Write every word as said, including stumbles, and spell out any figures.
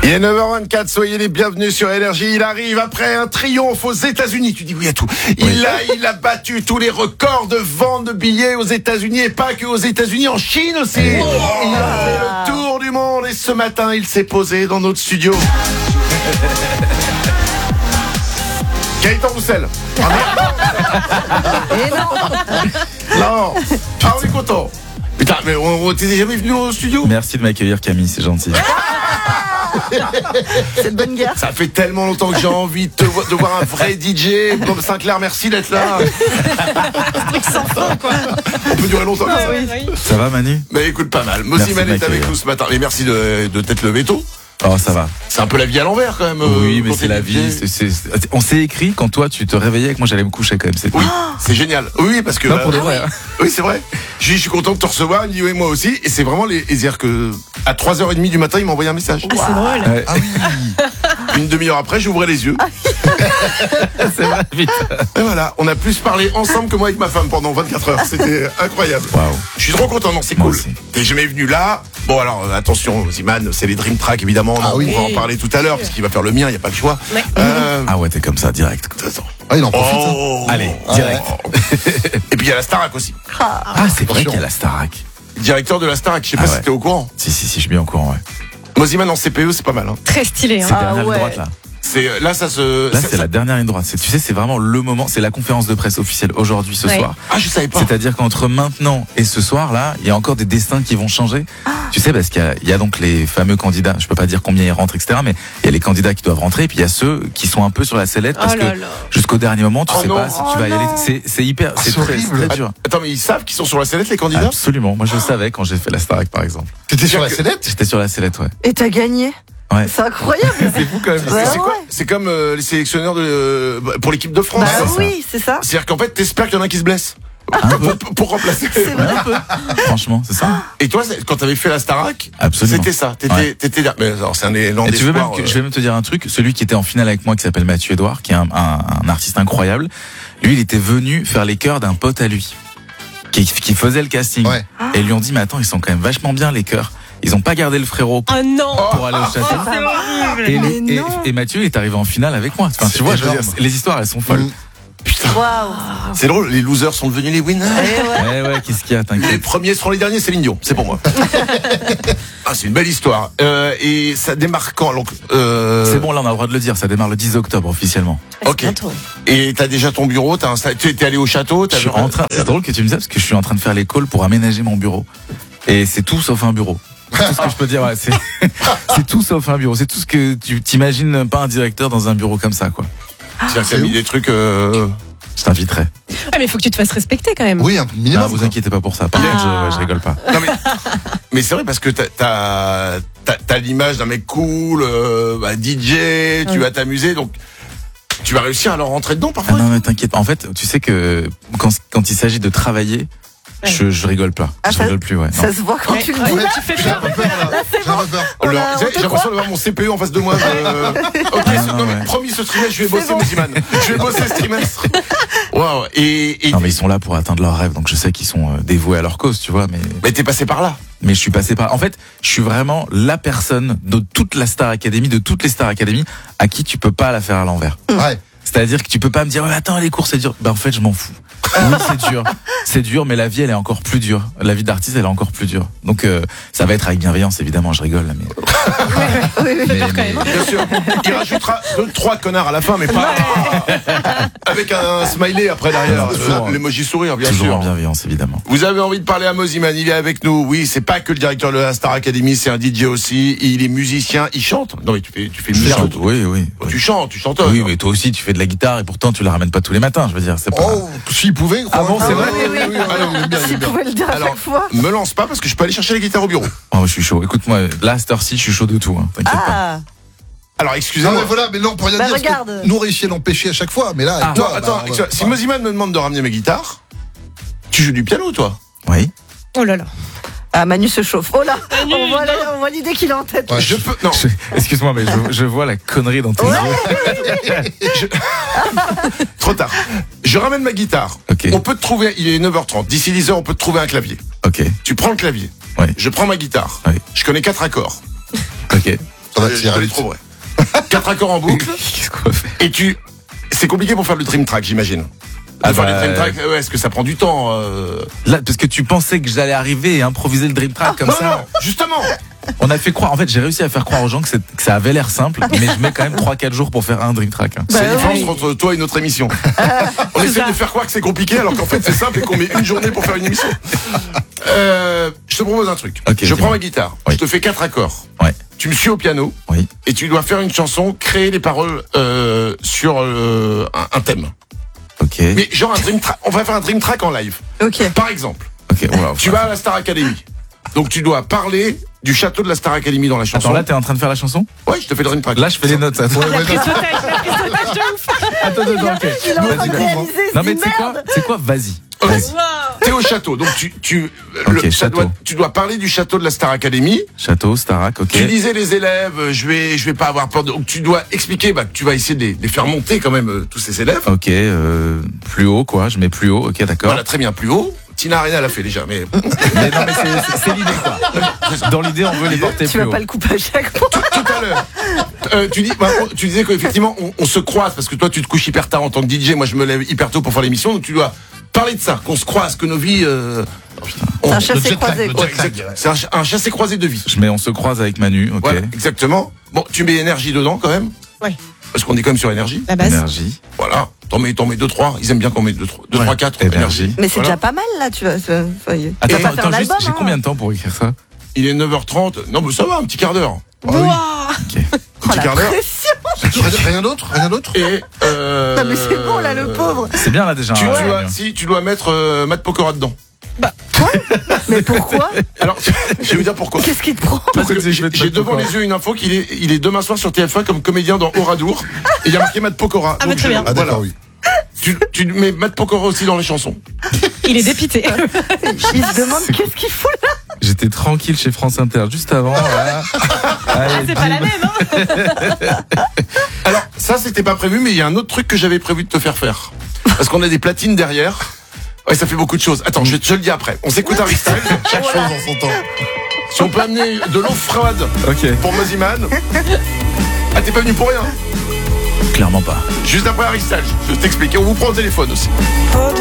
Il est neuf heures vingt-quatre, soyez les bienvenus sur Énergie. Il arrive après un triomphe aux États-Unis. Tu dis oui à tout. Il, oui. a, il a battu tous les records de vente de billets aux États-Unis et pas que aux États-Unis, en Chine aussi. Oh. Il a fait le tour du monde et ce matin, il s'est posé dans notre studio. Gaëtan Roussel. Ah Et non. Non. Ah, on est content. Putain, mais on, on t'es jamais venu au studio? Merci de m'accueillir, Camille, c'est gentil. C'est de bonne guerre. Ça fait tellement longtemps que j'ai envie de, te vo- de voir un vrai D J comme Sinclair. Merci d'être là. truc sans fin, quoi. On peut durer longtemps. Ah, ça. oui, oui. Ça va, Manu? Mais écoute, pas mal. Merci Mosiman de est avec m'accueillir. nous ce matin. Et merci de, de t'être levé tôt. Oh, ça va. C'est un peu la vie à l'envers quand même. Oui, euh, mais quand c'est t'es la D J. vie. C'est, c'est, c'est- on s'est écrit quand toi, tu te réveillais et que moi, j'allais me coucher quand même. C'est Oui, c'est génial. Oui, parce que Non, là- pour de vrai. hein. oui, c'est vrai. Je dis, je suis content de te recevoir. Il me dit oui, moi aussi. Et c'est vraiment les, c'est-à-dire que à trois heures trente du matin, il m'a envoyé un message. Ah, c'est drôle. Ouais. Ah oui. Une demi-heure après, j'ouvrais les yeux. C'est vrai, vite. Et voilà, on a plus parlé ensemble que moi avec ma femme pendant vingt-quatre heures. C'était incroyable. Waouh. Je suis trop content, non, c'est Moi cool. aussi. T'es jamais venu là. Bon, alors, euh, attention, Ziman, c'est les Dream Track, évidemment. Ah on oui. va en parler tout à l'heure, parce qu'il va faire le mien, il n'y a pas le choix. Ouais. Euh, Ah ouais, t'es comme ça, direct. attends. Ah, il en profite. hein. Oh. Allez, Ah, direct. Et puis il y a la Starac aussi. Ah, c'est vrai Attention. qu'il y a la Starac. Directeur de la Starac, je sais pas Ah si ouais. t'es au courant. Si, si, si, je suis bien au courant, ouais. Moziman en C P E, c'est pas mal. Hein. Très stylé. C'est Hein. dernière ligne ouais. droite, là. C'est, là, ça se. Là, ça- c'est ça- la dernière ligne droite. C'est, tu sais, c'est vraiment le moment. C'est la conférence de presse officielle aujourd'hui, ce Ouais. soir. Ah, je savais pas. C'est-à-dire qu'entre maintenant et ce soir, là, il y a encore des destins qui vont changer. Tu sais, parce qu'il y a, il y a donc les fameux candidats. Je peux pas dire combien ils rentrent, et cetera. Mais il y a les candidats qui doivent rentrer, et puis il y a ceux qui sont un peu sur la sellette parce Oh là que là. jusqu'au dernier moment, tu Oh sais non. pas si Oh tu vas y non. aller. C'est, c'est hyper, Ah, c'est c'est très, horrible. très dur. Attends, mais ils savent qu'ils sont sur la sellette, les candidats? Absolument. Moi, je le savais quand j'ai fait la Starac, par exemple. T'étais sur la que- sellette? J'étais sur la sellette, ouais. Et t'as gagné. Ouais. C'est incroyable. C'est fou quand même. Ouais, c'est quoi? ouais. C'est comme euh, les sélectionneurs de, euh, pour l'équipe de France. Bah c'est ça. oui, c'est ça. C'est-à-dire qu'en fait, t'espères qu'il y en a un qui se blesse. Un peu. Pour, pour remplacer. C'est vrai. Franchement, c'est ça. Et toi, c'est- quand t'avais fait la Starac, Absolument. c'était ça. T'étais, Ouais. t'étais là. Mais alors, c'est un élan Et tu veux même d'espoir. que, euh, je vais même te dire un truc. Celui qui était en finale avec moi, qui s'appelle Mathieu Edouard, qui est un, un, un artiste incroyable. Lui, il était venu faire les chœurs d'un pote à lui, qui, qui faisait le casting. Ouais. Et ils lui ont dit, mais attends, ils sont quand même vachement bien les chœurs. Ils ont pas gardé le frérot Oh non. pour aller au château. Oh, c'est horrible. Et, Mais et, non. et Mathieu est arrivé en finale avec moi. Enfin, tu vois, je veux dire, énorme. les histoires, elles sont folles. Mm. Putain. Waouh. C'est drôle, les losers sont devenus les winners. Eh ouais. Ouais, ouais, qu'est-ce qu'il y a, Les t'inquiète. premiers seront les derniers, c'est Dion, c'est pour moi. Ah, c'est une belle histoire. Euh, et ça démarre quand donc, euh... C'est bon, là, on a le droit de le dire. Ça démarre le dix octobre, officiellement. Ok. Et t'as déjà ton bureau, t'as installé, tu es allé au château, Je t'as suis en train, c'est drôle que tu me dises ça parce que je suis en train de faire les calls pour aménager mon bureau. Et c'est tout sauf un bureau. C'est tout ce que je peux dire, ouais, c'est, c'est tout sauf un bureau. C'est tout ce que tu t'imagines pas un directeur dans un bureau comme ça, quoi. C'est-à-dire que t'as mis des trucs. Euh... Je t'inviterai. Ah, mais il faut que tu te fasses respecter quand même. Oui, un Non, minimum. vous quoi. inquiétez pas pour ça. Par Ah. contre, je, ouais, je rigole pas. Non mais, mais c'est vrai parce que t'as t'as, t'as, t'as l'image d'un mec cool, euh, bah, D J, tu Oui. vas t'amuser, donc tu vas réussir à leur rentrer dedans Ah parfois. non, mais t'inquiète pas. En fait, tu sais que quand, quand il s'agit de travailler, Ouais. je, je rigole pas. Ah, je ça- rigole plus, ouais. non. Ça se voit quand Ouais, tu le ouais. dis. Ouais, tu fais j'ai peur. un peu peur, là. J'ai un peu peur. On Alors, a- j'ai on te j'ai l'impression croit. d'avoir mon C P E en face de moi. Je... Ok, Ah, ce- non, non, mais ouais. promis, ce trimestre, je vais bosser, bon. Moziman. Je vais bosser ce trimestre. Waouh. Et, et Non, mais ils sont là pour atteindre leurs rêves, donc je sais qu'ils sont euh, dévoués à leur cause, tu vois, mais. mais t'es passé par là. Mais je suis passé par. En fait, je suis vraiment la personne de toute la Star Academy, de toutes les Star Academy, à qui tu peux pas la faire à l'envers. Ouais. C'est-à-dire que tu peux pas me dire, ouais, attends, les cours c'est dur. Ben en fait, je m'en fous. Oui, c'est dur, c'est dur, mais la vie elle est encore plus dure. La vie d'artiste elle est encore plus dure. Donc euh, ça va être avec bienveillance évidemment. Je rigole là, mais. Oui, oui. mais- peur quand même. mais- Bien sûr. Il rajoutera deux, trois connards à la fin, mais pas avec un smiley après derrière. Toujours. L'emoji sourire, bien Toujours sûr. en bienveillance évidemment. Vous avez envie de parler à Moziman, il est avec nous. Oui, c'est pas que le directeur de la Star Academy, c'est un D J aussi. Il est musicien, il chante. Non mais tu fais, tu fais Je musique. chante, oui, oui. oui. Tu chantes, tu chantes. Oui, mais toi aussi tu fais de la guitare et pourtant tu la ramènes pas tous les matins. Je veux dire, c'est pas. Oh, s'il pouvait. Ah bon, c'est vrai. Oui, oui, oui. Alors, il aime bien, il Si aime tu bien. pouvais le dire à Alors, chaque fois. me lance pas parce que je peux aller chercher les guitares au bureau. Oh, je suis chaud. Écoute-moi, là, à cette heure-ci, je suis chaud de tout. Hein. T'inquiète pas. Ah. Alors Non, excusez-moi. mais voilà, mais non, pour rien Bah, dire. parce que regarde. Nous, on réussit à l'empêcher à chaque fois, mais là, avec Ah. toi. Non, attends, bah, on va- excuse- si Moziman me demande de ramener mes guitares, tu joues du piano toi? Oui. Oh là là. Ah, Manu se chauffe. Oh là, Manu, on voit, non. la- on voit l'idée qu'il a en tête. Ouais. Je peux. Non. Je- Excuse-moi, mais je, je vois la connerie dans tes Ouais. yeux. Trop tard. Je ramène ma guitare. Ok. On peut te trouver, il est neuf heures trente. D'ici dix heures, on peut te trouver un clavier. Ok. Tu prends le clavier. Ouais. Je prends ma guitare. Ouais. Je connais quatre accords. Ok. Ça va, Euh, c'est je te les vite. trouverai. Quatre accords en boucle. Qu'est-ce qu'on va faire? Et tu, c'est compliqué pour faire le dream track, j'imagine. Ah De faire bah, les dream track, ouais, est-ce que ça prend du temps euh... Là, parce que tu pensais que j'allais arriver et imposer le dream track comme Non, ça. non, justement. On a fait croire, en fait, j'ai réussi à faire croire aux gens que, c'est- que ça avait l'air simple, mais je mets quand même trois quatre jours pour faire un dream track. hein. C'est la Bah différence oui. entre toi et notre émission. On c'est essaie ça. de faire croire que c'est compliqué alors qu'en fait c'est simple et qu'on met une journée pour faire une émission. Euh, je te propose un truc. Ok, je dis-moi. prends ma guitare, Oui. je te fais quatre accords. Ouais. Tu me suis au piano Oui. et tu dois faire une chanson, créer les paroles euh, sur euh, un, un thème. Ok. Mais genre un dream track. On va faire un dream track en live. Ok. Par exemple, Ok. Voilà, tu vas à la Star Academy. Donc tu dois parler du château de la Star Academy dans la chanson. Attends, là, t'es en train de faire la chanson? Ouais, je te fais le dream track. Là, je fais les notes. Attends, La prise d'otage, la prise d'otage de ouf. attends, attends, ok. Il est en train Vas-y, de comprends. réaliser, Non, se mais dit tu sais quoi? merde. C'est quoi? Vas-y. Ok. Vas-y. Wow. T'es au château, donc tu tu Ok, ça château. doit- tu dois parler du château de la Star Academy. Château, Starac, ok. Tu disais les élèves, euh, je vais je vais pas avoir peur de. Donc tu dois expliquer, bah que tu vas essayer de les, de les faire monter quand même euh, tous ces élèves. Ok, euh, plus haut, quoi. Je mets plus haut. Ok, d'accord. Voilà, très bien, plus haut. Tina Arena l'a fait déjà, mais Mais non, mais c'est- c'est c'est l'idée, quoi. Dans l'idée, on veut les porter Tu plus vas haut. pas le couper à chaque fois. tout à l'heure. Euh, tu dis, bah, on- tu disais qu'effectivement on, on se croise parce que toi tu te couches hyper tard en tant que D J, moi je me lève hyper tôt pour faire l'émission, donc tu dois parler de ça, qu'on se croise, que nos vies. Euh, on- C'est un le chassé jet lag, croisé, le quoi. jet lag, exact. C'est un, ch- un chassé croisé de vie. Je mets, on se croise avec Manu, ok. Voilà, exactement. Bon, tu mets énergie dedans quand même. Ouais. Parce qu'on est quand même sur énergie. La base. Énergie. Voilà. T'en mets, t'en mets deux, trois. Ils aiment bien qu'on mette deux, trois, deux, Ouais. trois, quatre. Énergie. Énergie. Mais c'est Voilà. déjà pas mal là, tu vois. tu vois, soyez. Attends, Tu vas attends, pas faire attends, un juste, album, j'ai hein. combien de temps pour écrire ça? Il est neuf heures trente. Non, mais ça va, un petit quart d'heure. Ah Wow. Un Oh petit la quart d'heure. pression. Rien rien d'autre? Rien d'autre? Et, euh, Non mais c'est bon là, le pauvre. C'est bien là déjà. Tu, hein, tu dois, Manu. si, tu dois mettre euh, Matt Pokora dedans. Mais pourquoi? Alors, je vais vous dire pourquoi. Qu'est-ce qui te prend? Parce que Pourquoi tu j'ai veux te j'ai mettre devant Pokora les yeux une info qu'il est, il est demain soir sur T F un comme comédien dans Oradour. Et il y a marqué Matt Pokora. Ah, bah, Donc, très je- bien. Ah, voilà. d'accord, oui. Tu, tu mets Matt Pokora aussi dans les chansons. Il est dépité. Il se demande qu'est-ce qu'il fout là. J'étais tranquille chez France Inter juste avant. Voilà. Allez, C'est pas la bim. même, hein. Alors, ça, c'était pas prévu, mais il y a un autre truc que j'avais prévu de te faire faire. Parce qu'on a des platines derrière. Ouais, ça fait beaucoup de choses. Attends, je, te- je le dis après. On s'écoute Harry Styles. Chaque chose en son temps. Si on peut amener de l'eau froide Ok. pour Moziman. Ah, t'es pas venu pour rien. Clairement pas. Juste après Harry Styles. Je vais t'expliquer. On vous prend au téléphone aussi.